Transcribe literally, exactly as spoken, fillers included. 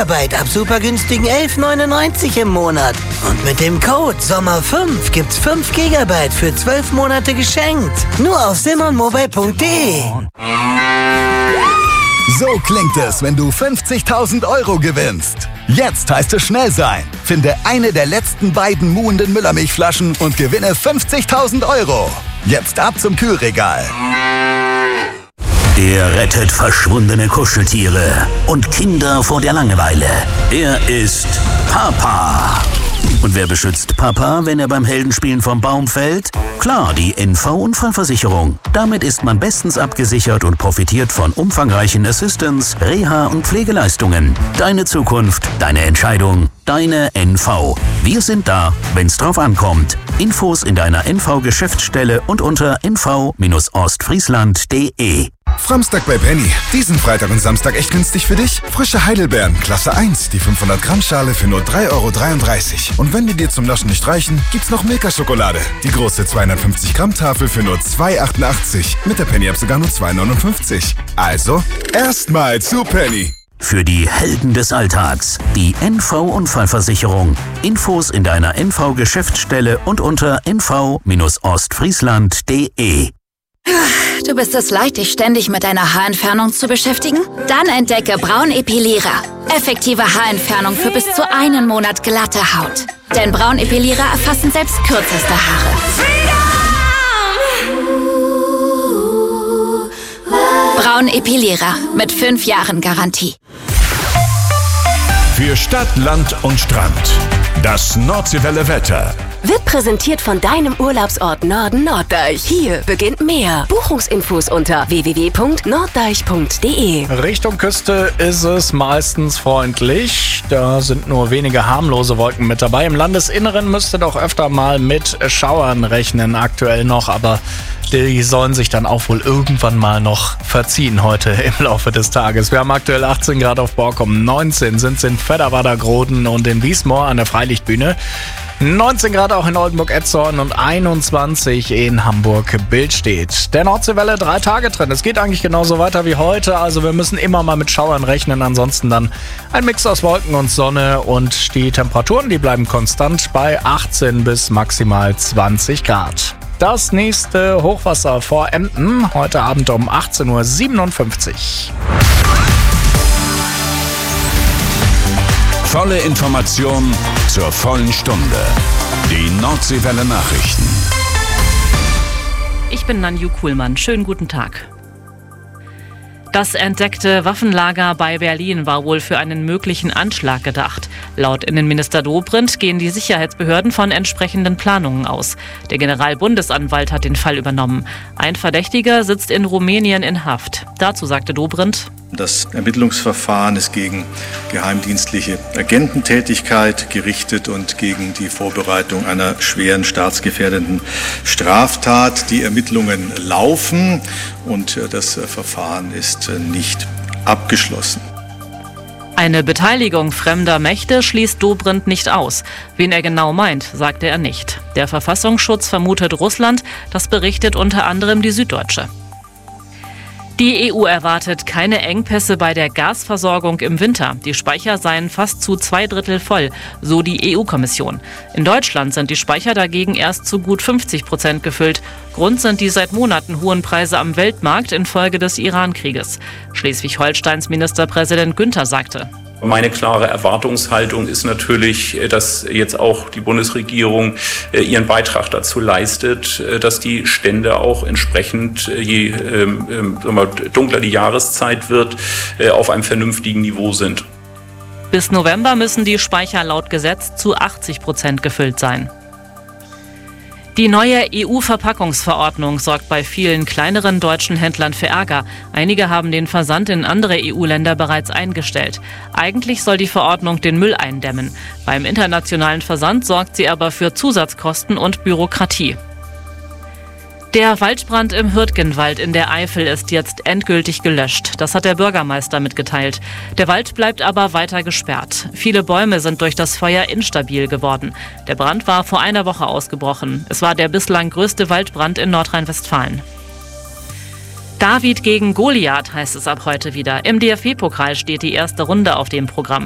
Gigabyte ab super günstigen elf neunundneunzig im Monat. Und mit dem Code Sommer fünf gibt's fünf Gigabyte für zwölf Monate geschenkt. Nur auf simonmobile punkt de. So klingt es, wenn du fünfzigtausend Euro gewinnst. Jetzt heißt es schnell sein. Finde eine der letzten beiden muhenden Müllermilchflaschen und gewinne fünfzigtausend Euro. Jetzt ab zum Kühlregal. Er rettet verschwundene Kuscheltiere und Kinder vor der Langeweile. Er ist Papa. Und wer beschützt Papa, wenn er beim Heldenspielen vom Baum fällt? Klar, die N V-Unfallversicherung. Damit ist man bestens abgesichert und profitiert von umfangreichen Assistance, Reha- und Pflegeleistungen. Deine Zukunft, deine Entscheidung, deine N V. Wir sind da, wenn's drauf ankommt. Infos in deiner N V-Geschäftsstelle und unter n v Bindestrich ostfriesland punkt de. Framstag bei Penny. Diesen Freitag und Samstag echt günstig für dich? Frische Heidelbeeren, Klasse eins, die fünfhundert Gramm Schale für nur drei Euro dreiunddreißig. Und wenn die dir zum Naschen nicht reichen, gibt's noch Milka-Schokolade. Die große zweihundertfünfzig Gramm Tafel für nur zwei Euro achtundachtzig. Mit der Penny-App sogar nur zwei Euro neunundfünfzig. Also, erstmal zu Penny. Für die Helden des Alltags, die N V-Unfallversicherung. Infos in deiner N V-Geschäftsstelle und unter n v Bindestrich ostfriesland punkt de. Du bist es leid, dich ständig mit deiner Haarentfernung zu beschäftigen? Dann entdecke Braunepilierer. Effektive Haarentfernung für bis zu einen Monat glatte Haut. Denn Braunepilierer erfassen selbst kürzeste Haare. Braunepilierer mit fünf Jahren Garantie. Für Stadt, Land und Strand. Das Nordseewelle Wetter. Wird präsentiert von deinem Urlaubsort Norden Norddeich. Hier beginnt mehr. Buchungsinfos unter w w w punkt norddeich punkt de. Richtung Küste ist es meistens freundlich. Da sind nur wenige harmlose Wolken mit dabei. Im Landesinneren müsste doch öfter mal mit Schauern rechnen, aktuell noch, aber die sollen sich dann auch wohl irgendwann mal noch verziehen heute im Laufe des Tages. Wir haben aktuell achtzehn Grad auf Borkum, neunzehn sind es in Fedderwader Groden und in Wiesmoor an der Freilichtbühne. neunzehn Grad auch in Oldenburg-Etzorn und einundzwanzig in Hamburg-Billstedt. Der Nordseewelle drei Tage drin. Es geht eigentlich genauso weiter wie heute. Also wir müssen immer mal mit Schauern rechnen. Ansonsten dann ein Mix aus Wolken und Sonne. Und die Temperaturen, die bleiben konstant bei achtzehn bis maximal zwanzig Grad. Das nächste Hochwasser vor Emden. Heute Abend um achtzehn Uhr siebenundfünfzig. Volle Information zur vollen Stunde. Die Nordseewelle Nachrichten. Ich bin Nanju Kuhlmann. Schönen guten Tag. Das entdeckte Waffenlager bei Berlin war wohl für einen möglichen Anschlag gedacht. Laut Innenminister Dobrindt gehen die Sicherheitsbehörden von entsprechenden Planungen aus. Der Generalbundesanwalt hat den Fall übernommen. Ein Verdächtiger sitzt in Rumänien in Haft. Dazu sagte Dobrindt: Das Ermittlungsverfahren ist gegen geheimdienstliche Agententätigkeit gerichtet und gegen die Vorbereitung einer schweren staatsgefährdenden Straftat. Die Ermittlungen laufen und das Verfahren ist nicht abgeschlossen. Eine Beteiligung fremder Mächte schließt Dobrindt nicht aus. Wen er genau meint, sagte er nicht. Der Verfassungsschutz vermutet Russland, das berichtet unter anderem die Süddeutsche. Die E U erwartet keine Engpässe bei der Gasversorgung im Winter. Die Speicher seien fast zu zwei Drittel voll, so die E U-Kommission. In Deutschland sind die Speicher dagegen erst zu gut fünfzig Prozent gefüllt. Grund sind die seit Monaten hohen Preise am Weltmarkt infolge des Iran-Krieges. Schleswig-Holsteins Ministerpräsident Günther sagte: Meine klare Erwartungshaltung ist natürlich, dass jetzt auch die Bundesregierung ihren Beitrag dazu leistet, dass die Stände auch entsprechend, je ähm, dunkler die Jahreszeit wird, auf einem vernünftigen Niveau sind. Bis November müssen die Speicher laut Gesetz zu achtzig Prozent gefüllt sein. Die neue E U-Verpackungsverordnung sorgt bei vielen kleineren deutschen Händlern für Ärger. Einige haben den Versand in andere E U-Länder bereits eingestellt. Eigentlich soll die Verordnung den Müll eindämmen. Beim internationalen Versand sorgt sie aber für Zusatzkosten und Bürokratie. Der Waldbrand im Hürtgenwald in der Eifel ist jetzt endgültig gelöscht. Das hat der Bürgermeister mitgeteilt. Der Wald bleibt aber weiter gesperrt. Viele Bäume sind durch das Feuer instabil geworden. Der Brand war vor einer Woche ausgebrochen. Es war der bislang größte Waldbrand in Nordrhein-Westfalen. David gegen Goliath heißt es ab heute wieder. Im D F B-Pokal steht die erste Runde auf dem Programm.